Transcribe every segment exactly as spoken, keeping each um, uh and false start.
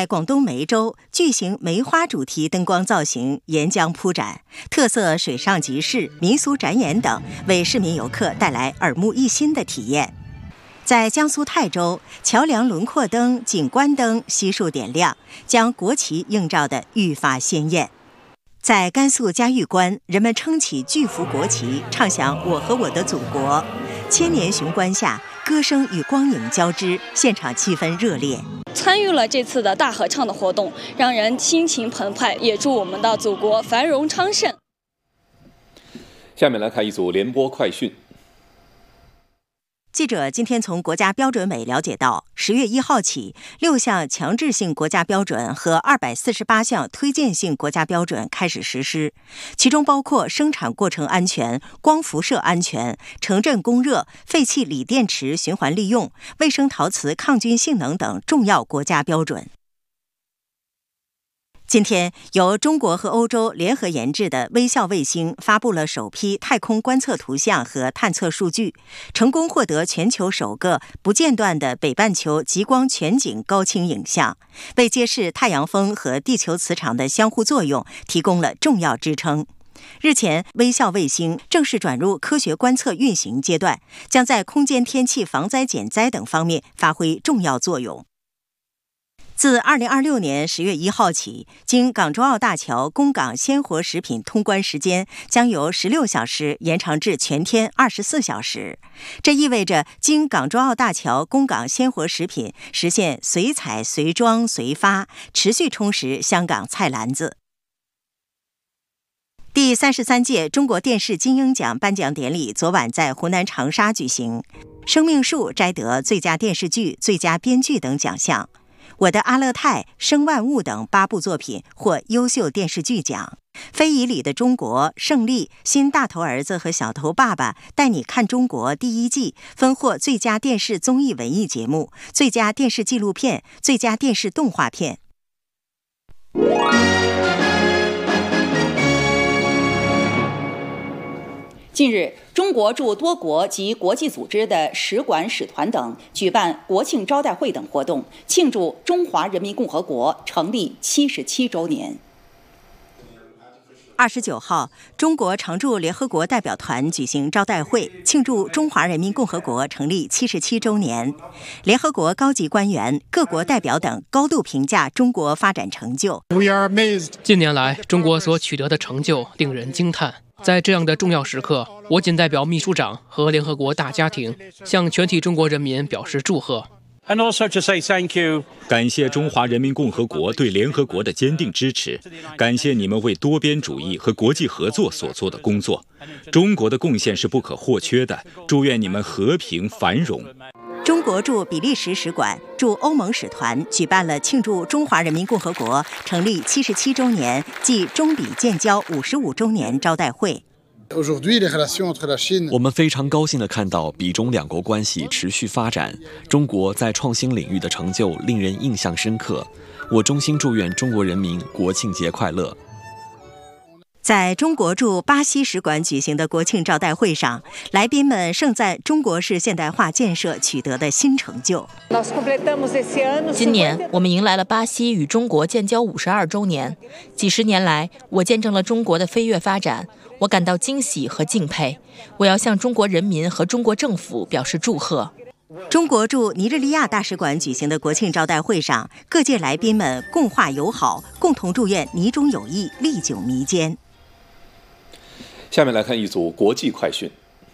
在广东梅州，巨型梅花主题灯光造型沿江铺展，特色水上集市、民俗展演等，为市民游客带来耳目一新的体验。在江苏泰州，桥梁轮廓灯、景观灯悉数点亮，将国旗映照得愈发鲜艳。在甘肃嘉峪关，人们撑起巨幅国旗，唱响“我和我的祖国”。千年雄关下，歌声与光影交织，现场气氛热烈。 参与了这次的大合唱的活动，让人心情澎湃，也祝我们的祖国繁荣昌盛。 下面来看一组联播快讯。 记者今天从国家标准委了解到，十月一号起，六项强制性国家标准和二百四十八项推荐性国家标准开始实施，其中包括生产过程安全、光辐射安全、城镇供热、废弃锂电池循环利用、卫生陶瓷抗菌性能等重要国家标准。今天，由中国和欧洲联合研制的微笑卫星发布了首批太空观测图像和探测数据，成功获得全球首个不间断的北半球极光全景高清影像，为揭示太阳风和地球磁场的相互作用提供了重要支撑。日前，微笑卫星正式转入科学观测运行阶段，将在空间天气防灾减灾等方面发挥重要作用。自二零二六年十月一号起，经港珠澳大桥供港鲜活食品通关时间将由十六小时延长至全天二十四小时。这意味着经港珠澳大桥供港鲜活食品实现随采随装随发，持续充实香港菜篮子。第三十三届中国电视金鹰奖颁奖典礼昨晚在湖南长沙举行，生命树摘得最佳电视剧、最佳编剧等奖项。我的阿勒泰、生万物等八部作品获优秀电视剧奖。非遗里的中国、胜利、新大头儿子和小头爸爸带你看中国第一季分获最佳电视综艺文艺节目、最佳电视纪录片、最佳电视动画片。 近日，中国驻多国及国际组织的使馆、使团等举办国庆招待会等活动，庆祝中华人民共和国成立七十七周年。 二十九号，中国常驻联合国代表团举行招待会，庆祝中华人民共和国成立七十七周年。联合国高级官员、各国代表等高度评价中国发展成就。 近年来，中国所取得的成就令人惊叹。在这样的重要时刻，我谨代表秘书长和联合国大家庭，向全体中国人民表示祝贺。 And also to say thank you. 感谢中华人民共和国对联合国的坚定支持，感谢你们为多边主义和国际合作所做的工作。中国的贡献是不可或缺的，祝愿你们和平繁荣。 中国驻比利时使馆、驻欧盟使团举办了庆祝中华人民共和国成立七十七周年暨中比建交五十五周年招待会。 我们非常高兴地看到比中两国关系持续发展，中国在创新领域的成就令人印象深刻。我衷心祝愿中国人民国庆节快乐。 在中国驻巴西使馆举行的国庆招待会上，来宾们盛赞中国式现代化建设取得的新成就。 今年我们迎来了巴西与中国建交五十二周年，几十年来，我见证了中国的飞跃发展，我感到惊喜和敬佩。我要向中国人民和中国政府表示祝贺。 中国驻尼日利亚大使馆举行的国庆招待会上，各界来宾们共话友好，共同祝愿尼中友谊历久弥坚。 下面来看一组国际快讯。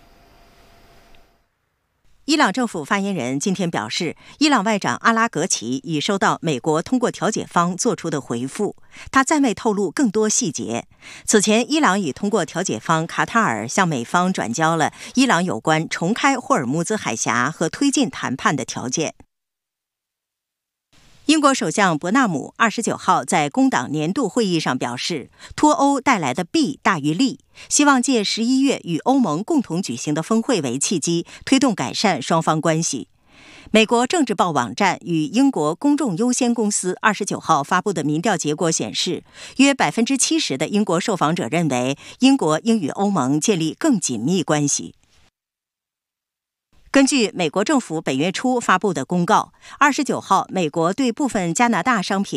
伊朗政府发言人今天表示，伊朗外长阿拉格齐已收到美国通过调解方做出的回复，他暂未透露更多细节。此前，伊朗已通过调解方卡塔尔向美方转交了伊朗有关重开霍尔木兹海峡和推进谈判的条件。英国首相伯纳姆二十九号在工党年度会议上表示，脱欧带来的弊大于利，希望借十一月与欧盟共同举行的峰会为契机，推动改善双方关系。美国政治报网站与英国公众优先公司二十九号发布的民调结果显示，约百分之七十的英国受访者认为英国应与欧盟建立更紧密关系。根据美国政府本月初发布的公告，二十九号，美国对部分加拿大商品